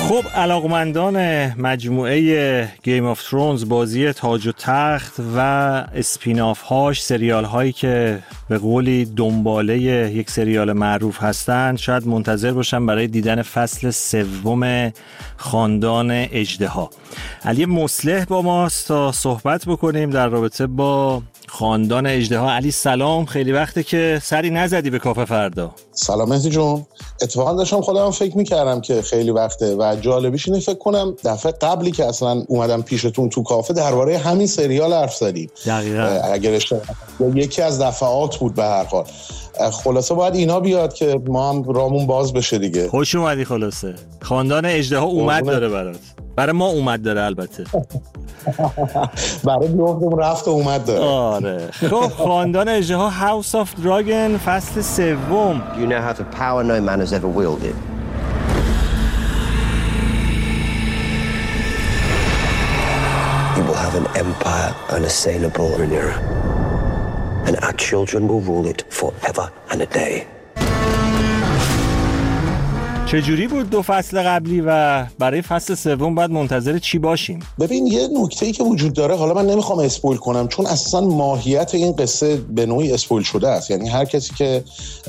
خب علاقمندان مجموعه گیم آف ترونز، بازی تاج و تخت و اسپیناف هاش، سریال هایی که به قولی دنباله یک سریال معروف هستند، شاید منتظر باشن برای دیدن فصل سوم خاندان اژدها. علی مصلح با ماست تا صحبت بکنیم در رابطه با خاندان اژدها. علی سلام، خیلی وقته که سری نزدی به کافه فردا. سلام مهدی جون. اتفاقا داشتم خودم فکر میکردم که خیلی وقته و جالبیش اینه، فکر کنم دفعه قبلی که اصلا اومدم پیشتون تو کافه درباره همین سریال حرف زدیم. دقیقاً. اگر اشتباه یکی از دفعات بود به هر حال. خلاصه باید اینا بیاد که ما هم رامون باز بشه دیگه. خوش اومدی. خلاصه خاندان اژدها اومد داره برات. برای ما اومد داره البته. برای بیافتم رفت و اومد داره. آره. خب خاندان اژدها هاوس آف دراگن فصل سوم. You now have the power no man has ever wielded. You will have an empire unassailable in Rhaenyra. And our children will rule it forever and a day. چجوری بود دو فصل قبلی و برای فصل سوم باید منتظر چی باشیم؟ ببین یه نکته‌ای که وجود داره، حالا من نمیخوام اسپویل کنم چون اصلا ماهیت این قصه به نوعی اسپویل شده است. یعنی هر کسی که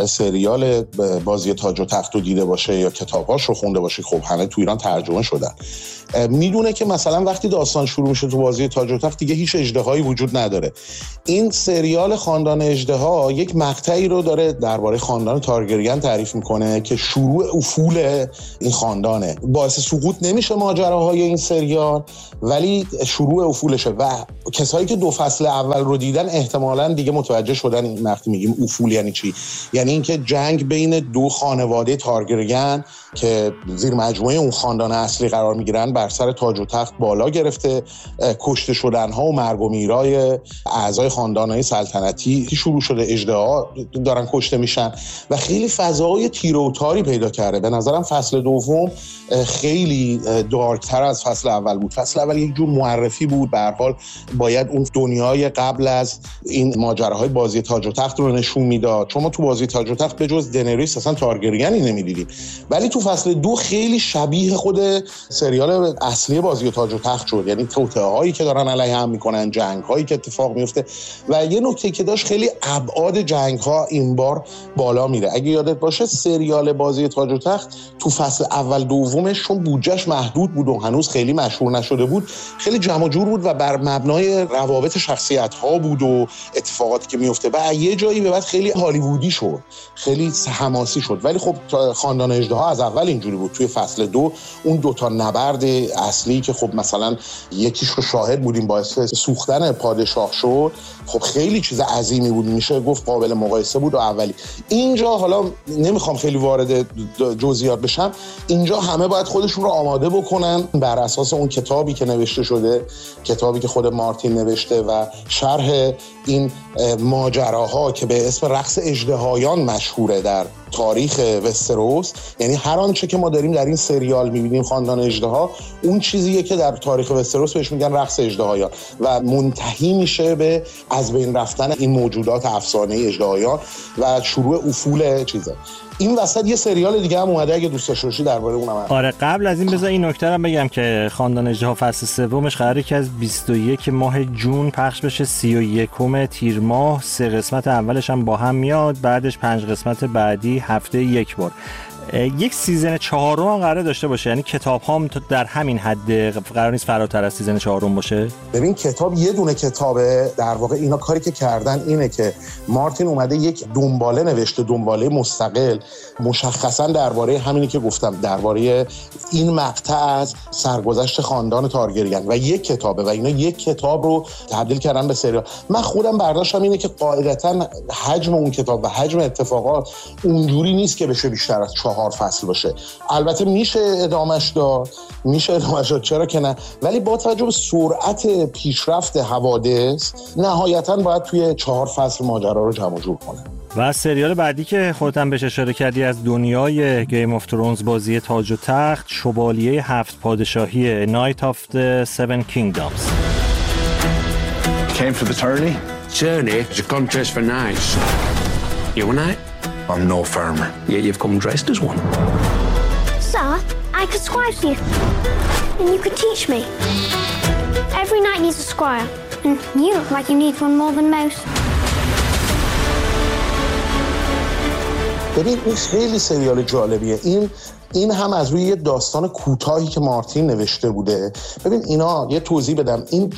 سریال بازی تاج و تخت رو دیده باشه یا کتاباش رو خونده باشه، خب همه تو ایران ترجمه شدن، میدونه که مثلا وقتی داستان شروع میشه تو بازی تاج و تخت دیگه هیچ اژدهایی وجود نداره. این سریال خاندان اژدها یک مقطعی رو داره درباره خاندان تارگریان تعریف میکنه که شروع افول این خاندانه. باعث سقوط نمیشه ماجراهای این سریال، ولی شروع افولشه و کسایی که دو فصل اول رو دیدن احتمالاً دیگه متوجه شدن این وقتی میگیم افول یعنی چی. یعنی اینکه جنگ بین دو خانواده تارگریان که زیر مجموعه اون خاندان اصلی قرار میگیرن بر سر تاج و تخت بالا گرفته. کشته شدنها و مرگ و میرای اعضای خاندانهای سلطنتی شروع شده، اژدها دارن کشته میشن و خیلی فضای تیره و تاری پیدا کرده. به نظرم فصل دوم خیلی دارکتر از فصل اول بود. فصل اول یک جور معرفی بود، به هر حال باید اون دنیای قبل از این ماجراهای بازی تاج و تخت رو نشون میداد، چون ما تو بازی تاج و تخت به جز دنریس اصلا تارگریانی نمیدیدیم. ولی تو فصل دو خیلی شبیه خود سریال اصلی بازی تاج و تخت شد، یعنی توطئه‌هایی که دارن علیه هم میکنن، جنگ‌هایی که اتفاق میفته و یه نکته که داشت، خیلی ابعاد جنگ‌ها این بار بالا میره. اگه یادت باشه سریال بازی تاج و تخت تو فصل اول دومش چون بودجهش محدود بود و هنوز خیلی مشهور نشده بود، خیلی جمع جور بود و بر مبنای روابط شخصیت‌ها بود و اتفاقاتی که میفته و یه جایی به بعد خیلی هالیوودی شد، خیلی حماسی شد. ولی خب خاندان اژدها از اول اینجوری بود. توی فصل دو اون دوتا نبرد اصلی که خب مثلا یکیش رو شاهد بودیم باعث سوختن پادشاه شد، خب خیلی چیز عظیمی بود، میشه گفت قابل مقایسه بود و اولی. اینجا حالا نمیخوام خیلی وارد جزئیات بشم، اینجا همه باید خودشون رو آماده بکنن بر اساس اون کتابی که نوشته شده، کتابی که خود مارتین نوشته و شرح این ماجراها که به اسم رقص اژدهایان مشهوره در تاریخ وستروس. یعنی هر آنچه که ما داریم در این سریال می‌بینیم خاندان اژدها، اون چیزیه که در تاریخ وستروس بهش میگن رقص اژدهایان و منتهی میشه به از بین رفتن این موجودات افسانه‌ای اژدهایان و شروع افول چیزا. این وسط یه سریال دیگه هم اومده، اگه دوست داشته باشی درباره اونم. آره قبل از این بذار این نکته رو بگم که خاندان اژدها فصل سومش قراره که از 21 ماه جون پخش بشه 31 تیر ماه. 3 قسمت اولش هم با هم میاد، بعدش 5 قسمت بعدی هفته یک بار. یک سیزن 4 هم قراره داشته باشه، یعنی کتاب هم در همین حد، قرار نیست فراتر از سیزن 4 باشه. ببین کتاب یه دونه کتابه، در واقع اینا کاری که کردن اینه که مارتین اومده یک دنباله نوشته، دنباله مستقل مشخصا درباره همینی که گفتم، درباره این مقطع از سرگذشت خاندان تارگریان و یک کتابه و اینا یک کتاب رو تبدیل کردن به سریال. من خودم برداشتم اینه که قاعدتاً حجم اون کتاب و حجم اتفاقات اونجوری نیست که بشه بیشتر از 4 فصل باشه. البته میشه ادامش داد، چرا که نه، ولی با توجه به سرعت پیشرفت حوادث نهایتاً باید توی 4 فصل ماجرا رو جمع جور کنه. و سریال بعدی که خودت هم بهش اشاره کردی از دنیای گیم آف ترونز، بازی تاج و تخت، شوالیه 7 پادشاهی، Night of the Seven Kingdoms. Came for the tourney? Journey is a contest for knights. You a knight? I'm no farmer. Yet you've come dressed as one. Sir, I could squire for you. And you could teach me. Every knight needs a squire. And you look like you need one more than most. ببین این خیلی سریال جالبیه. این هم از روی یه داستان کوتاهی که مارتین نوشته بوده. ببین اینا یه توضیح بدم، این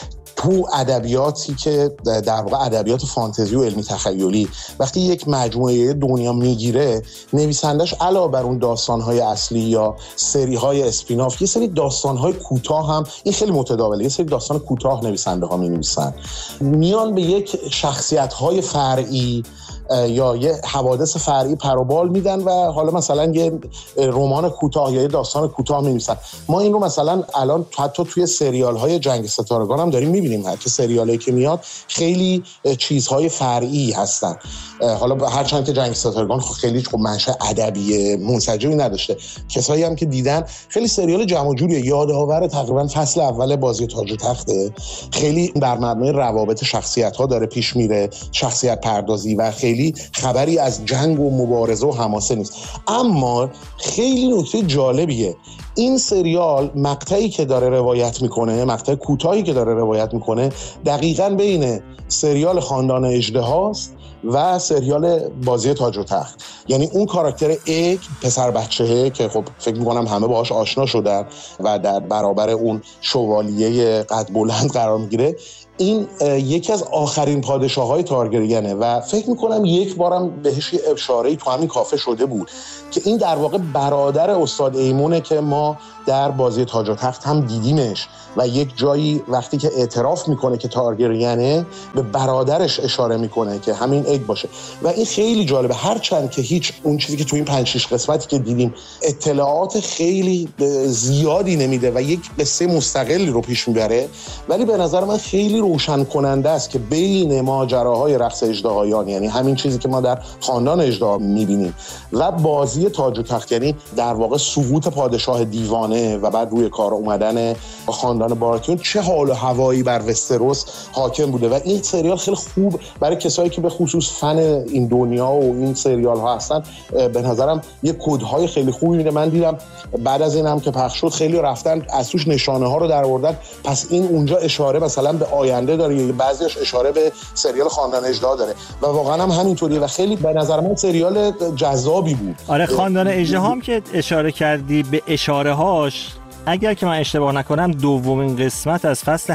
تو ادبیاتی که در واقع ادبیات فانتزی و علمی تخیلی وقتی یک مجموعه دنیا میگیره، نویسندش علاوه بر اون داستان‌های اصلی یا سری‌های اسپیناف، یه سری داستان‌های کوتاه هم، این خیلی متداوله، یه سری داستان کوتاه نویسنده‌ها می‌نویسن، میان به یک شخصیت‌های فرعی یا یه حوادث فرعی پروبال میدن و حالا مثلا یه رمان کوتاه یا یه داستان کوتاه می‌نویسن. ما این رو مثلا الان حتی توی سریال‌های جنگ ستارگان هم داریم می‌بینیم، که سریالایی که میاد خیلی چیزهای فرعی هستن. حالا هرچند که جنگ ستارگان خیلی منشأ ادبی منسجمی نداشته، کسایی هم که دیدن خیلی سریال جمع جوریه، یادآور تقریبا فصل اول بازی تاج و تخته، خیلی بر مبنای روابط شخصیت‌ها داره پیش میره، شخصیت پردازی، و خیلی خبری از جنگ و مبارزه و حماسه نیست. اما خیلی نکته جالبیه، این سریال مقطعی که داره روایت میکنه، مقطع کوتاهی که داره روایت میکنه، دقیقاً بین سریال خاندان اژدهاست و سریال بازی تاج و تخت. یعنی اون کاراکتر ایگ، پسر بچه‌ه که خب فکر میکنم همه باهاش آشنا شدن و در برابر اون شوالیه قد بلند قرار میگیره، این یکی از آخرین پادشاه‌های تارگریانه و فکر میکنم یک بارم بهش اشاره‌ای تو همین کافه شده بود که این در واقع برادر استاد ایمونه که ما در بازی تاج و تخت هم دیدیمش و یک جایی وقتی که اعتراف میکنه که تارگریانه به برادرش اشاره میکنه که همین ایگ باشه و این خیلی جالبه. هرچند که هیچ اون چیزی که تو این 5-6 قسمتی که دیدیم اطلاعات خیلی زیادی نمیده و یک قصه مستقلی رو پیش میبره، ولی به نظر من خیلی روشن کننده است که بین ماجراهای رقص اژدهایان، یعنی همین چیزی که ما در خاندان اژدها میبینیم، و بازی تاج و تخت، یعنی در واقع سقوط پادشاه دیوانه و بعد روی کار اومدن خاندان باراتیون، چه حال و هوایی بر وستروس حاکم بوده. و این سریال خیلی خوب برای کسایی که به خصوص فن این دنیا و این سریال ها هستن، به نظرم یه کدهای خیلی خوبی میده. من دیدم بعد از این هم که پخش شد خیلی رفتن از توش نشانه ها رو در آوردن، پس این اونجا اشاره مثلا به آینده داره، یا بعضیش اشاره به سریال خاندان اژدها داره و واقعا هم همینطوریه و خیلی به نظر من سریال جذابی بود. آره، خاندان اژدها هم که اشاره کردی به اشاره هاش، اگر که من اشتباه نکنم دومین قسمت از فصل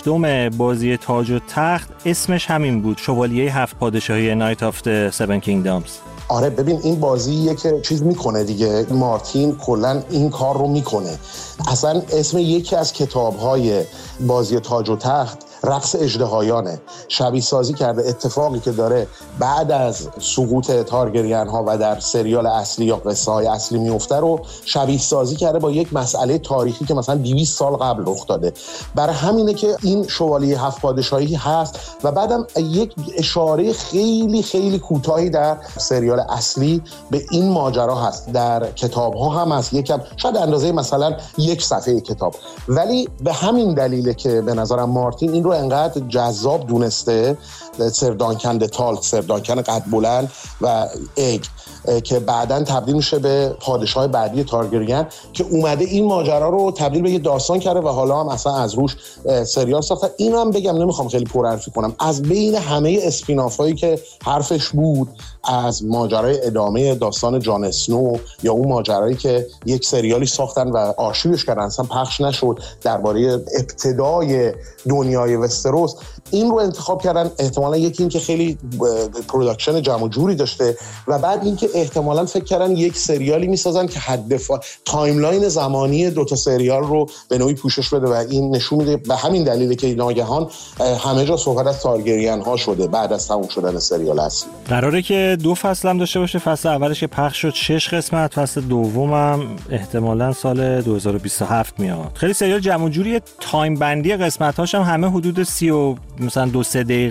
8 بازی تاج و تخت اسمش همین بود، شوالیه 7 پادشاهی نایت آف د 7 کینگدامز. آره ببین این بازیه که چیز میکنه دیگه، مارتین کلن این کار رو میکنه. اصلا اسم یکی از کتاب‌های بازی تاج و تخت رقص اژدهایانه، شبیه سازی کرده اتفاقی که داره بعد از سقوط تارگریان ها و در سریال اصلی یا قصه های اصلی میفته رو شبیه سازی کرده با یک مسئله تاریخی که مثلا 200 سال قبل رخ داده. برای همینه که این شوالیه 7 پادشاهی هست و بعدم یک اشاره خیلی خیلی کوتاهی در سریال اصلی به این ماجرا هست، در کتاب ها هم هست، یکم شاید اندازه مثلا 1 صفحه کتاب، ولی به همین دلیله که به نظرم مارتین این رو انقدر جذاب دونسته، سر دانکن تالک، سر دانکن قد بلند و ایگ که بعداً تبدیل میشه به پادشاه بعدی تارگریان، که اومده این ماجرا رو تبدیل به یه داستان کرده و حالا هم اصلا از روش سریال ساخته. اینم بگم، نمیخوام خیلی پرحرفی کنم، از بین همه اسپیناف هایی که حرفش بود، از ماجرای ادامه داستان جان اسنو یا اون ماجرایی که یک سریالی ساختن و آرشیوش کردن اصلا پخش نشد درباره ابتدای دنیای وستروس، این رو انتخاب کردن. احتمالاً یکی این که خیلی پروداکشن جمع جوری داشته و بعد اینکه احتمالاً فکر کردن یک سریالی میسازن که تایملاین زمانی 2 سریال رو به نوعی پوشش بده و این نشون میده. به همین دلیله که ناگهان همه جا صحبت از تارگریان ها شده بعد از تموم شدن سریال اصلی. قراره که 2 فصل هم داشته باشه، فصل اولش که پخش شد 6 قسمت، فصل دومم احتمالاً سال 2027 میاد. خیلی سریال جمع جوری، تایم بندی قسمت‌هاش هم همه حدود 30 و مثلا 2-3 دقیقه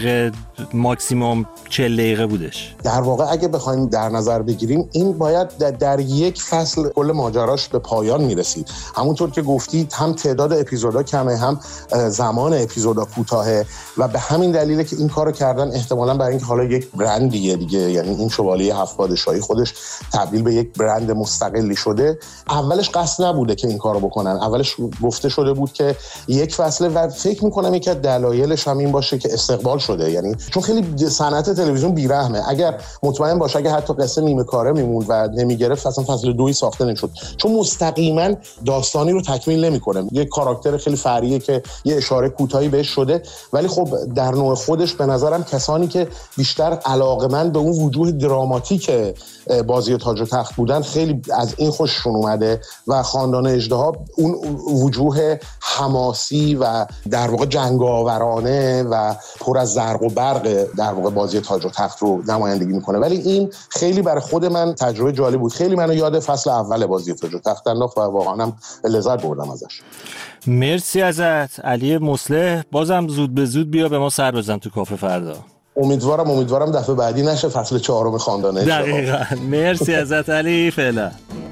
ماکسیموم 40 دقیقه بودش. در واقع اگه بخوایم در نظر بگیریم این باید در یک فصل کل ماجراش به پایان میرسید. همونطور که گفتید هم تعداد اپیزودا کمه، هم زمان اپیزودا کوتاهه و به همین دلیله که این کارو کردن احتمالاً برای اینکه حالا یک برندیه دیگه، یعنی این شوالیه 7 پادشاهی خودش تبدیل به یک برند مستقلی شده. اولش قصد نبوده که این کارو بکنن، اولش گفته شده بود که یک فصله و فکر می‌کنم یکی از دلایلش هم این باشه که استقبال شده، یعنی چون خیلی صنعت تلویزیون بیرحمه. اگر مطمئن باشه اگه حتی قصه نیمه کاره میموند و نمیگرفت اصلا فصل 2 ساخته نمیشد، چون مستقیما داستانی رو تکمیل نمیکنه. یک کاراکتر خیلی فرعیه که یه اشاره کوتاهی بهش شده، ولی خب در نوع خودش به نظرم کسانی که بیشتر علاقه‌مند به اون وجوه دراماتیک بازی تاج و تخت بودن خیلی از این خوششون اومده و خاندان اژدها اون وجوه حماسی و در واقع جنگاورانه و پر از زرق و برق در واقع بازی تاج و تخت رو نمایندگی میکنه. ولی این خیلی برای خود من تجربه جالب بود، خیلی منو یاد فصل اول بازی تاج و تخت انداخت و واقعا هم لذت بردم ازش. مرسی ازت علی مصلح، بازم زود به زود بیا به ما سر بزن تو کافه فردا. امیدوارم دفعه بعدی نشه فصل 4 خاندان اژدها. دقیقاً. مرسی ازت علی، فعلا.